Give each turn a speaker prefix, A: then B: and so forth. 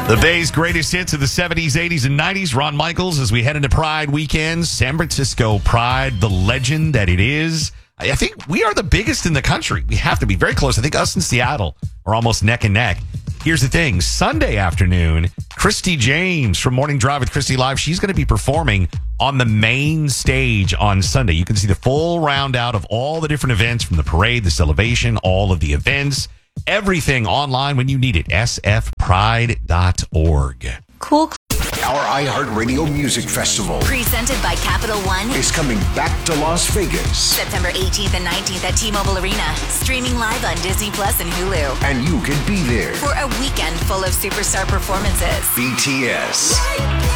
A: The Bay's greatest hits of the 70s, 80s, and 90s. Ron Michaels, as we head into Pride weekend. San Francisco Pride, the legend that it is. I think we are the biggest in the country. We have to be very close. I think us and Seattle are almost neck and neck. Here's the thing. Sunday afternoon, Christy James from Morning Drive with Christy Live, she's going to be performing on the main stage on Sunday. You can see the full round out of all the different events from the parade, the celebration, all of the events. Everything online when you need it. sfpride.org.
B: Cool.
C: Our iHeartRadio Music Festival
D: Presented by Capital One
C: is coming back to Las Vegas.
D: September 18th and 19th at T-Mobile Arena. Streaming live on Disney Plus and Hulu.
C: And you can be there.
D: For a weekend full of superstar performances.
C: BTS.